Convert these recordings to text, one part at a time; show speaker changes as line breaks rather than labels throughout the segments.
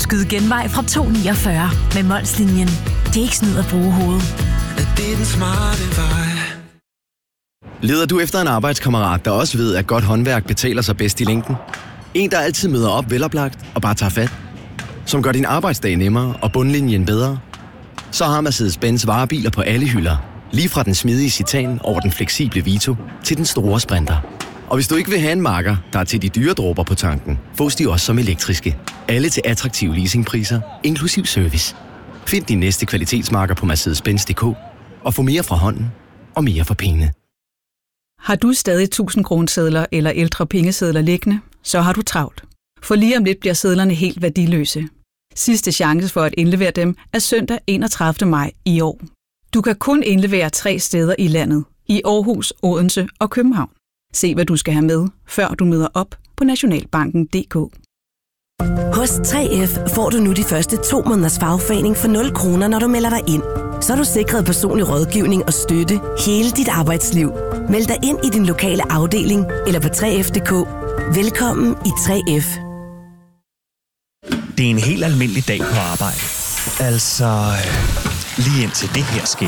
Skyd genvej fra 249 med Molslinjen. Det er ikke snyd at bruge hovedet.
Det er den smarte vej.
Leder du efter en arbejdskammerat, der også ved, at godt håndværk betaler sig bedst i længden? En, der altid møder op veloplagt og bare tager fat? Som gør din arbejdsdag nemmere og bundlinjen bedre? Så har Mercedes-Benz varebiler på alle hylder. Lige fra den smidige Citan over den fleksible Vito til den store Sprinter. Og hvis du ikke vil have en makker, der er til de dyre dråber på tanken, fås de også som elektriske. Alle til attraktive leasingpriser, inklusiv service. Find din næste kvalitetsmarker på Mercedes-Benz.dk og få mere fra hånden og mere for pengene.
Har du stadig 1000 kronesedler eller ældre pengesedler liggende, så har du travlt. For lige om lidt bliver sedlerne helt værdiløse. Sidste chance for at indlevere dem er søndag 31. maj i år. Du kan kun indlevere 3 steder i landet. I Aarhus, Odense og København. Se hvad du skal have med, før du møder op på Nationalbanken.dk.
Hos 3F får du nu de første 2 måneders fagforening for 0 kroner, når du melder dig ind. Så er du sikret personlig rådgivning og støtte hele dit arbejdsliv. Meld dig ind i din lokale afdeling eller på 3F.dk. Velkommen i 3F.
Det er en helt almindelig dag på arbejde. Altså, lige indtil det her sker.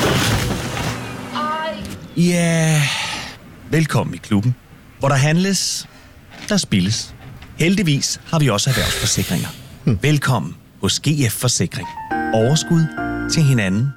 Ja, velkommen i klubben, hvor der handles, der spilles. Heldigvis har vi også erhvervsforsikringer. Velkommen hos GF Forsikring. Overskud til hinanden